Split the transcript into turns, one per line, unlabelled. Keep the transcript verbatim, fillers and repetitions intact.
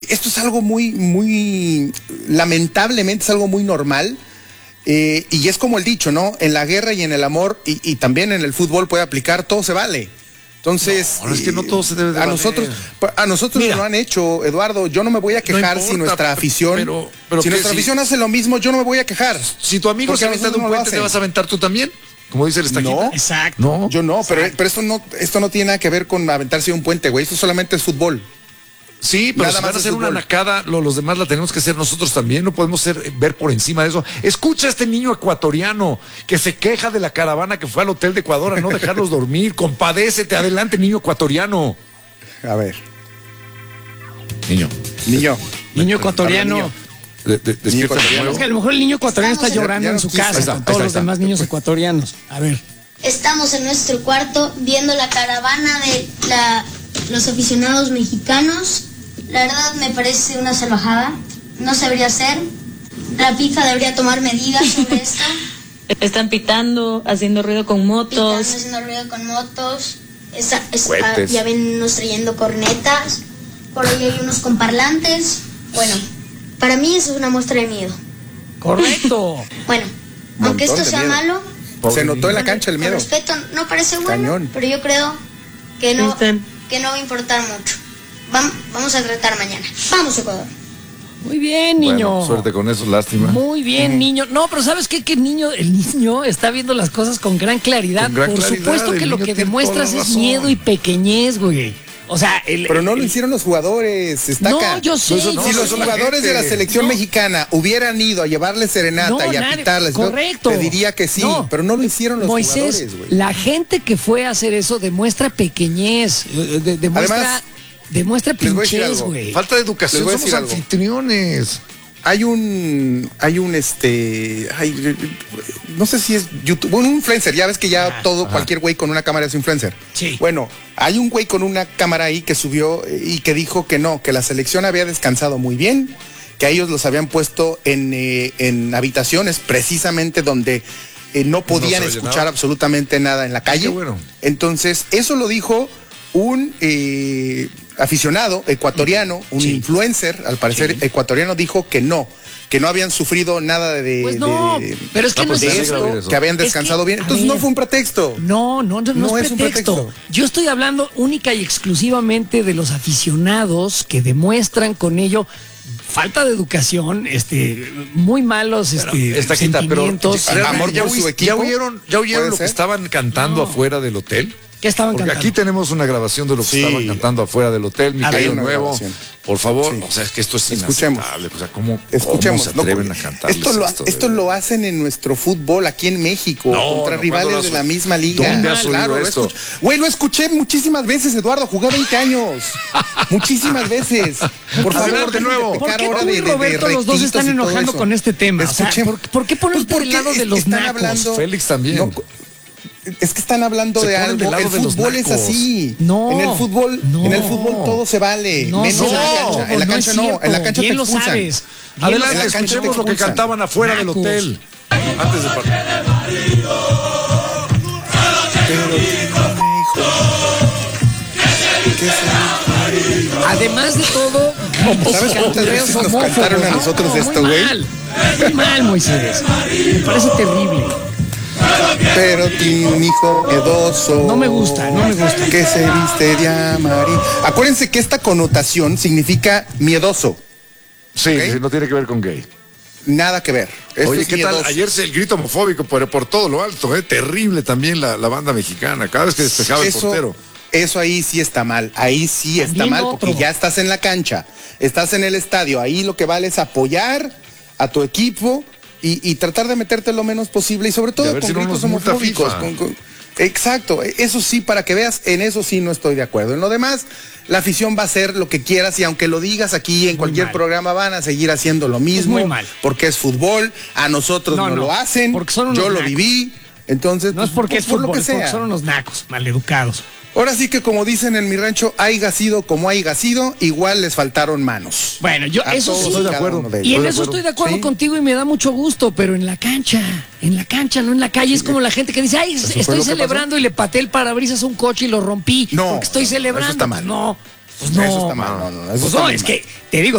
esto es algo muy, muy, lamentablemente es algo muy normal. Eh, y es como el dicho, ¿no? En la guerra y en el amor y, y también en el fútbol puede aplicar, todo se vale. Entonces,
no, es que no todo se debe de
a
valer.
nosotros, a nosotros nos lo han hecho, Eduardo. Yo no me voy a quejar no importa, si nuestra afición,
pero, pero
si nuestra si, afición hace lo mismo, yo no me voy a quejar.
Si tu amigo se avienta de un puente, ¿te vas a aventar tú también? Como dice el estaquita.
No,
exacto.
No, yo no, pero, pero esto no, esto no tiene nada que ver con aventarse de un puente, güey. Esto solamente es fútbol.
Sí, pero
Nada
si van a hacer una nacada, lo, los demás la tenemos que hacer nosotros también, no podemos ser, ver por encima de eso. Escucha a este niño ecuatoriano que se queja de la caravana que fue al hotel de Ecuador a no dejarlos dormir. Compadécete, adelante, niño ecuatoriano.
A ver.
Niño.
Niño.
Niño ecuatoriano.
De, de, despierta de nuevo.
Es que a lo mejor el niño ecuatoriano está llorando en su casa
está,
con todos
está,
los
está.
demás niños ecuatorianos. A ver.
Estamos en nuestro cuarto viendo la caravana de la, los aficionados mexicanos. La verdad me parece una salvajada. No se debería hacer. La FIFA debería tomar medidas sobre esto.
Están pitando, haciendo ruido con motos.
Pitando, haciendo ruido con motos. Esa, es, ah,
Cohetes.
ya ven unos trayendo cornetas. Por ahí hay unos con parlantes. Bueno, para mí eso es una muestra de miedo.
Correcto.
Bueno, aunque esto sea
miedo.
malo,
Pobre Se notó en la cancha el miedo.
Con respeto, no parece bueno,
Cañón.
pero yo creo que no,
Están.
que no va a importar mucho. Vam- vamos a tratar mañana. Vamos, Ecuador.
Muy bien, niño.
Bueno, suerte con eso, lástima.
Muy bien, niño. No, pero ¿sabes qué? Que el niño, el niño está viendo las cosas con gran claridad.
Con gran
Por
claridad,
supuesto que
el
lo
niño
que
tiene
demuestras
toda la
es
razón.
miedo y pequeñez, güey. O sea, el,
Pero no
el-
lo hicieron los jugadores, está
No,
acá.
yo sé,
Los-
yo
si los
sé.
jugadores de la
gente.
selección
No.
mexicana hubieran ido a llevarle serenata
No,
y a
nadie-
pitarles, ¿no?
correcto.
te diría que sí,
No.
pero no lo hicieron los
Moisés,
jugadores, güey.
la gente que fue a hacer eso demuestra pequeñez, eh, de- demuestra,
Además,
demuestra
les voy a decir
pinchez,
algo.
güey.
Falta de educación,
Les voy a
somos
decir algo.
anfitriones.
Hay un, hay un este, hay, no sé si es YouTube, bueno, un influencer, ya ves que ya
Ajá,
todo,
ajá.
cualquier güey con una cámara es influencer.
Sí.
Bueno, hay un güey con una cámara ahí que subió eh, y que dijo que no, que la selección había descansado muy bien, que a ellos los habían puesto en, eh, en habitaciones precisamente donde eh, no podían
se oye
escuchar
nada.
absolutamente nada en la calle.
Qué bueno.
Entonces, eso lo dijo un eh, aficionado ecuatoriano, un
Sí.
influencer, al parecer ecuatoriano, dijo que no, que no habían sufrido nada de,
Pues no,
de-
pero es que
Ah,
no
pues
es
me
de
alegra
eso.
ver
esto,
eso.
que habían
Es que,
descansado bien.
a
Entonces no
ver.
fue un pretexto.
No, no, no, no
No
es,
es un
pretexto.
pretexto.
Yo estoy hablando única y exclusivamente de los aficionados que demuestran con ello falta de educación, este, muy malos este,
Esta quinta, pero
sentimientos.
realmente
amor
ya,
por su
oí-
equipo,
ya oyeron, ya oyeron
¿puede
lo que
ser?
estaban cantando
No.
afuera del hotel.
¿Qué estaban
Porque
cantando?
aquí tenemos una grabación de lo que
Sí.
estaban cantando afuera del hotel, mi
A ver,
querido
una
nuevo.
grabación.
Por favor,
Sí.
o sea, es que esto es
Escuchemos.
inaceptable. O sea, ¿cómo,
Escuchemos,
cómo se
no,
atreven a cantar
esto, lo,
esto?
esto
de-
lo hacen en nuestro fútbol aquí en México,
No,
contra
no, ¿cuándo lo
rivales
has
de la
oído?
misma liga.
¿Dónde has oído
Claro, lo
esto?
escuch- Güey, lo escuché muchísimas veces, Eduardo, jugué veinte años. Muchísimas veces. Por favor,
Adelante,
déjenme
nuevo.
¿Por
pecar
qué
ahora
tú
de-
y
de- de
Roberto los dos
rectitos
están
y todo
enojando
eso?
con este tema? O sea,
Escuchen-
¿por, por qué ponerse
Pues porque
del lado de
es-
los
están
nacos?
hablando-
Félix también.
No, es que están hablando
Se
de
ponen
algo.
del lado
El
de los
fútbol es
nacos.
así.
No,
en el fútbol,
no.
en el fútbol todo se vale.
No,
menos
no,
en la cancha. En la
no
cancha
es
no,
cierto.
en la cancha
Bien
te
lo
expulsan.
sabes. Bien
Adelante,
lo
en la
sabes.
cancha te
escuchemos lo que
expulsan.
cantaban afuera del
Nacos.
hotel. Antes de partir.
Además de todo, gritos
¿Sabes
y
cuántas
canturreos
veces nos
homófobos,
cantaron a
¿no?
nosotros
No,
esto,
muy
güey?
mal. Muy mal, Moisés. Me parece terrible.
Pero tiene un hijo miedoso.
No me gusta, no me gusta.
Que se viste de amarillo. Acuérdense que esta connotación significa miedoso.
Sí,
¿Ok?
sí, no tiene que ver con gay.
Nada que ver. Esto
Oye,
es
¿qué tal?
miedoso.
Ayer se- el grito homofóbico por, por todo lo alto, ¿eh? Terrible también la, la banda mexicana. Cada vez que despejaba el
Eso,
portero.
eso ahí sí está mal. Ahí sí está
También
mal
otro.
porque ya estás en la cancha. Estás en el estadio. Ahí lo que vale es apoyar a tu equipo y, y tratar de meterte lo menos posible y sobre
Y a
todo
ver
con
si no
gritos
nos multa
homofóbicos.
FIFA.
con- con- exacto. Eso sí, para que veas, en eso sí no estoy de acuerdo. En lo demás, la afición va a hacer lo que quieras y aunque lo digas aquí en cualquier
mal.
programa van a seguir haciendo lo mismo.
muy mal.
Porque es fútbol. A nosotros no,
No, no,
lo hacen.
porque son unos
Yo lo
nacos.
viví. Entonces,
No es
pues,
porque
pues,
es
por
fútbol,
lo que
es porque
sea.
son unos nacos, maleducados.
Ahora sí que como dicen en mi rancho, haiga sido como haiga sido, igual les faltaron manos.
Bueno, yo
A
eso
todos
sí.
y
estoy de
cada
acuerdo.
uno de
Y
ellos.
en
de
eso
acuerdo.
estoy de acuerdo
Sí.
contigo y me da mucho gusto, pero en la cancha, en la cancha, no en la calle, es como la gente que dice, ay,
fue
estoy
lo que
celebrando y le pateé el parabrisas a un coche y lo rompí.
No,
porque estoy
no, eso
celebrando.
está mal.
No, pues no.
Eso está mal, no, no, no, eso
Pues
está
no,
muy
es
mal.
que, te digo,